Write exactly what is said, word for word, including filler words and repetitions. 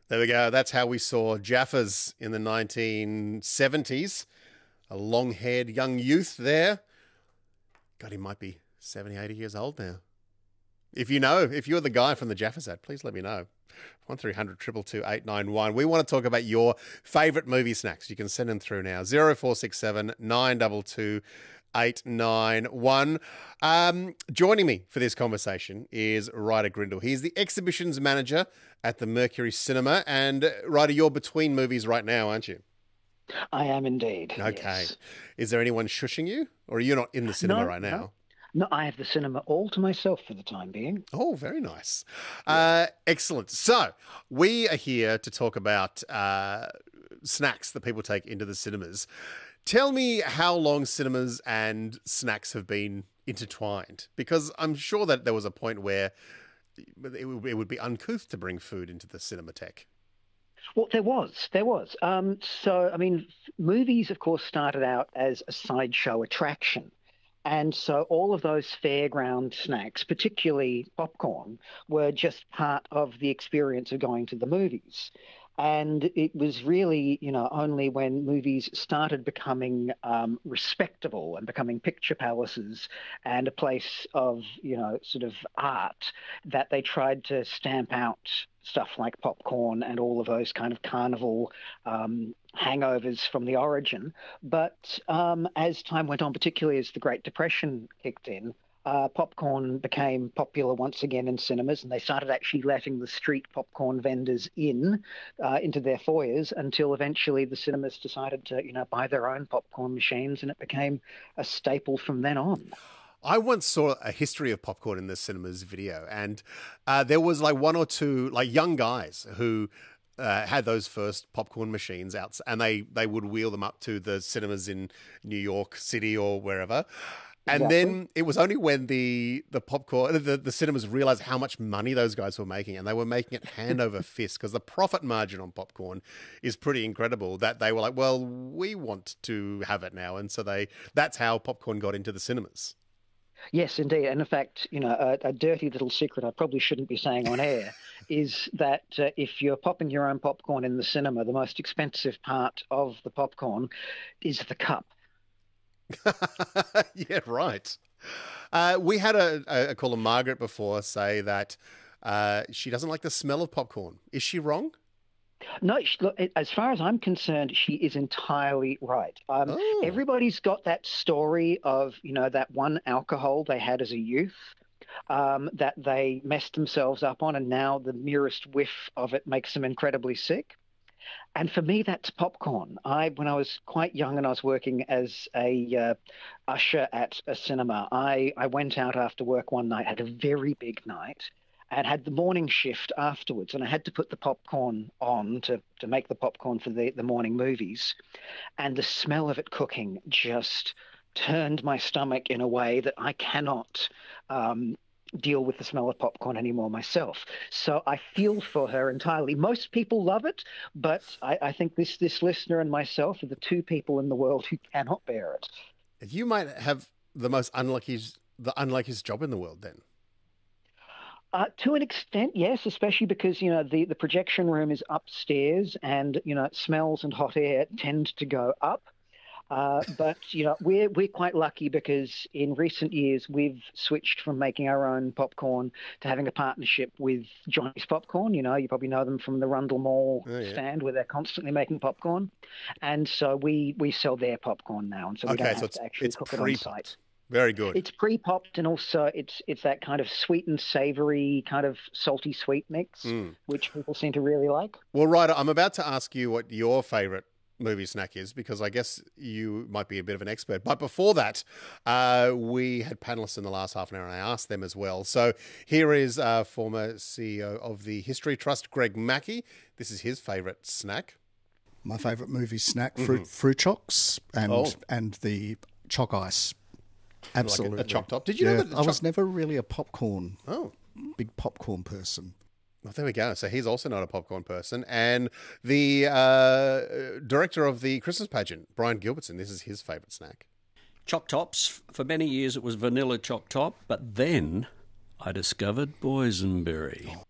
There we go. That's how we saw Jaffas in the nineteen seventies. A long-haired young youth there. God, he might be seventy, eighty years old now. If you know, if you're the guy from the Jaffas ad, please let me know. one three hundred two two two eight nine one. We want to talk about your favourite movie snacks. You can send them through now. zero four six seven nine two two eight nine one. Um, joining me for this conversation is Ryder Grindle. He's the exhibitions manager at the Mercury Cinema. And Ryder, you're between movies right now, aren't you? I am indeed. Okay. Yes. Is there anyone shushing you? Or are you not in the cinema no, right now? No. No, I have the cinema all to myself for the time being. Oh, very nice. Uh, excellent. So we are here to talk about uh, snacks that people take into the cinemas. Tell me how long cinemas and snacks have been intertwined, because I'm sure that there was a point where it would be uncouth to bring food into the Cinematheque. Well, there was, there was. Um, so, I mean, movies, of course, started out as a sideshow attraction. And so all of those fairground snacks, particularly popcorn, were just part of the experience of going to the movies. And it was really, you know, only when movies started becoming um, respectable and becoming picture palaces and a place of, you know, sort of art that they tried to stamp out stuff like popcorn and all of those kind of carnival um, hangovers from the origin. But um, as time went on, particularly as the Great Depression kicked in, uh, popcorn became popular once again in cinemas, and they started actually letting the street popcorn vendors in uh, into their foyers until eventually the cinemas decided to, you know, buy their own popcorn machines, and it became a staple from then on. I once saw a history of popcorn in the cinemas video, and uh, there was like one or two like young guys who uh, had those first popcorn machines out, and they, they would wheel them up to the cinemas in New York City or wherever. And Exactly. then it was only when the the popcorn the, the cinemas realized how much money those guys were making, and they were making it hand over fist, because the profit margin on popcorn is pretty incredible, that they were like, well, we want to have it now. And so they that's how popcorn got into the cinemas. Yes, indeed. And in fact, you know, a, a dirty little secret I probably shouldn't be saying on air is that uh, if you're popping your own popcorn in the cinema, the most expensive part of the popcorn is the cup. Yeah, right. Uh, we had a, a, a caller, Margaret, before say that uh, she doesn't like the smell of popcorn. Is she wrong? No, she- look, as far as I'm concerned, she is entirely right. Um, Oh. Everybody's got that story of, you know, that one alcohol they had as a youth um, that they messed themselves up on, and now the merest whiff of it makes them incredibly sick. And for me, that's popcorn. I, when I was quite young and I was working as a uh, usher at a cinema, I, I went out after work one night, had a very big night, and had the morning shift afterwards. And I had to put the popcorn on to, to make the popcorn for the, the morning movies. And the smell of it cooking just turned my stomach in a way that I cannot um, deal with the smell of popcorn anymore myself. So I feel for her entirely. Most people love it, but I, I think this this listener and myself are the two people in the world who cannot bear it. You might have the most unlucky, the unluckiest job in the world then. Uh, to an extent, yes, especially because, you know, the, the projection room is upstairs and, you know, smells and hot air tend to go up. Uh, but, you know, we're, we're quite lucky because in recent years we've switched from making our own popcorn to having a partnership with Johnny's Popcorn. You know, you probably know them from the Rundle Mall Oh, yeah. stand where they're constantly making popcorn. And so we, we sell their popcorn now. And so we Okay, don't so have it's to actually it's cook it on pre-popped. site. Very good. It's pre-popped, and also it's it's that kind of sweet and savory kind of salty sweet mix, Mm. which people seem to really like. Well, Ryder, I'm about to ask you what your favourite movie snack is, because I guess you might be a bit of an expert. But before that, uh, we had panelists in the last half an hour, and I asked them as well. So here is uh, former C E O of the History Trust, Greg Mackey. This is his favourite snack. My favourite movie snack, fruit fruit chocks and Oh. and the choc ice. Absolutely. Like a, a choc top. Did you yeah, know that? I choc- was never really a popcorn, Oh. big popcorn person. Well, there we go. So he's also not a popcorn person. And the uh, director of the Christmas pageant, Brian Gilbertson, this is his favourite snack. Choc tops. For many years it was vanilla choc top, but then I discovered boysenberry.